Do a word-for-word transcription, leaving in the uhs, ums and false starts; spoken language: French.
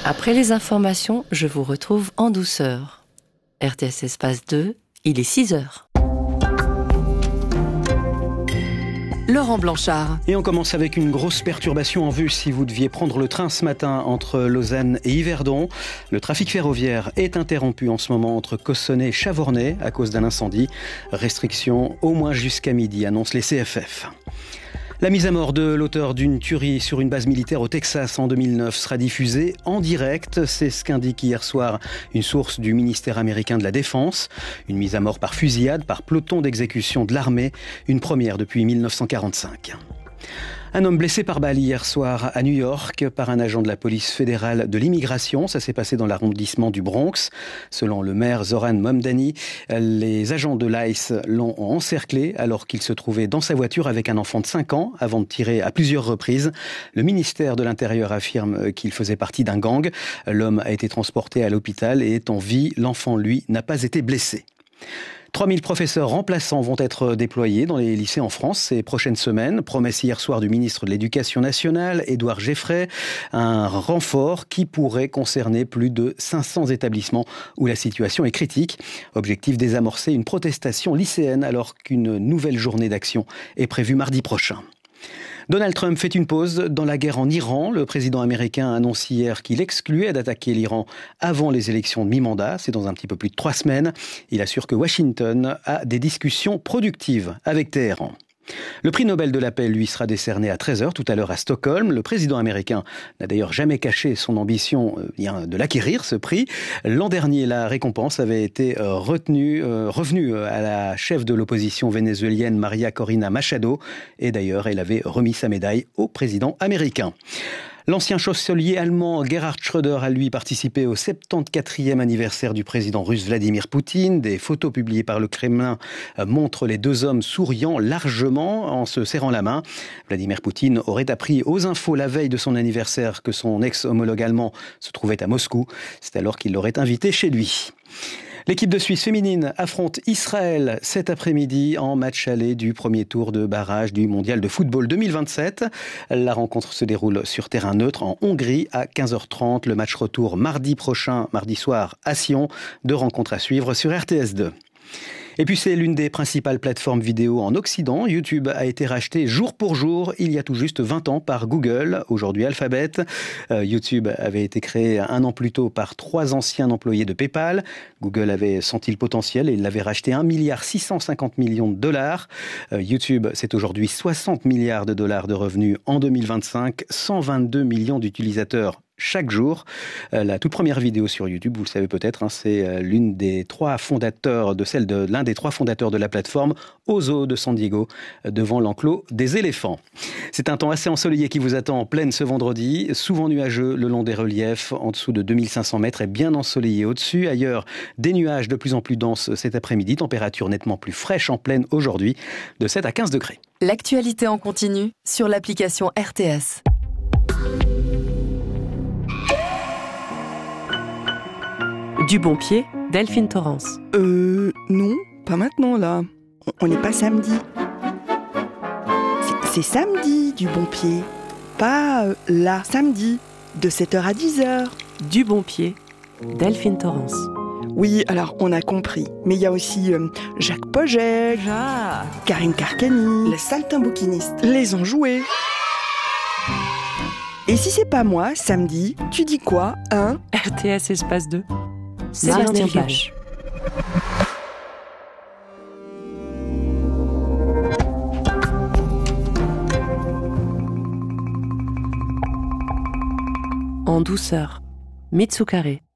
Après les informations, je vous retrouve en douceur. R T S Espace deux, il est six heures. Laurent Blanchard. Et on commence avec une grosse perturbation en vue si vous deviez prendre le train ce matin entre Lausanne et Yverdon. Le trafic ferroviaire est interrompu en ce moment entre Cossonay et Chavornay à cause d'un incendie. Restriction au moins jusqu'à midi, annoncent les C F F. La mise à mort de l'auteur d'une tuerie sur une base militaire au Texas en deux mille neuf sera diffusée en direct. C'est ce qu'indique hier soir une source du ministère américain de la Défense. Une mise à mort par fusillade, par peloton d'exécution de l'armée, une première depuis mille neuf cent quarante-cinq. Un homme blessé par balle hier soir à New York par un agent de la police fédérale de l'immigration. Ça s'est passé dans l'arrondissement du Bronx. Selon le maire Zoran Momdani, les agents de l'I C E l'ont encerclé alors qu'il se trouvait dans sa voiture avec un enfant de cinq ans avant de tirer à plusieurs reprises. Le ministère de l'Intérieur affirme qu'il faisait partie d'un gang. L'homme a été transporté à l'hôpital et est en vie. L'enfant, lui, n'a pas été blessé. trois mille professeurs remplaçants vont être déployés dans les lycées en France ces prochaines semaines. Promesse hier soir du ministre de l'Éducation nationale, Édouard Geffray. Un renfort qui pourrait concerner plus de cinq cents établissements où la situation est critique. Objectif désamorcer une protestation lycéenne alors qu'une nouvelle journée d'action est prévue mardi prochain. Donald Trump fait une pause dans la guerre en Iran. Le président américain annonce hier qu'il excluait d'attaquer l'Iran avant les élections de mi-mandat. C'est dans un petit peu plus de trois semaines. Il assure que Washington a des discussions productives avec Téhéran. Le prix Nobel de la paix, lui, sera décerné à treize heures tout à l'heure à Stockholm. Le président américain n'a d'ailleurs jamais caché son ambition euh, de l'acquérir, ce prix. L'an dernier, la récompense avait été euh, retenue, euh, revenue à la chef de l'opposition vénézuélienne Maria Corina Machado. Et d'ailleurs, elle avait remis sa médaille au président américain. L'ancien chancelier allemand Gerhard Schröder a lui participé au soixante-quatrième anniversaire du président russe Vladimir Poutine. Des photos publiées par le Kremlin montrent les deux hommes souriant largement en se serrant la main. Vladimir Poutine aurait appris aux infos la veille de son anniversaire que son ex-homologue allemand se trouvait à Moscou. C'est alors qu'il l'aurait invité chez lui. L'équipe de Suisse féminine affronte Israël cet après-midi en match aller du premier tour de barrage du mondial de football deux mille vingt-sept. La rencontre se déroule sur terrain neutre en Hongrie à quinze heures trente. Le match retour mardi prochain, mardi soir à Sion. Deux rencontres à suivre sur R T S deux. Et puis c'est l'une des principales plateformes vidéo en Occident. YouTube a été racheté jour pour jour il y a tout juste vingt ans par Google, aujourd'hui Alphabet. Euh, YouTube avait été créé un an plus tôt par trois anciens employés de PayPal. Google avait senti le potentiel et il l'avait racheté un milliard six cent cinquante millions de dollars. Euh, YouTube, c'est aujourd'hui soixante milliards de dollars de revenus en deux mille vingt-cinq, cent vingt-deux millions d'utilisateurs chaque jour. Euh, la toute première vidéo sur YouTube, vous le savez peut-être, hein, c'est euh, l'une des trois fondateurs de celle de l'un des trois fondateurs de la plateforme au zoo de San Diego, euh, devant l'enclos des éléphants. C'est un temps assez ensoleillé qui vous attend en pleine ce vendredi, souvent nuageux le long des reliefs, en dessous de deux mille cinq cents mètres et bien ensoleillé au-dessus. Ailleurs, des nuages de plus en plus denses cet après-midi, température nettement plus fraîche en pleine aujourd'hui, de sept à quinze degrés. L'actualité en continu sur l'application R T S. Du bon pied, Delphine Torrance. Euh, non, pas maintenant, là. On n'est pas samedi. C'est, c'est samedi, du bon pied. Pas euh, là, samedi, de sept heures à dix heures. Du bon pied, Delphine Torrance. Oui, alors, on a compris. Mais il y a aussi euh, Jacques Pogek, Ah. Karine Carcani, Le saltimbanquiniste. les enjoués. Et si c'est pas moi, samedi, tu dis quoi, hein? R T S Espace deux. Sébastien Martin Pache. En douceur, Mitsukare.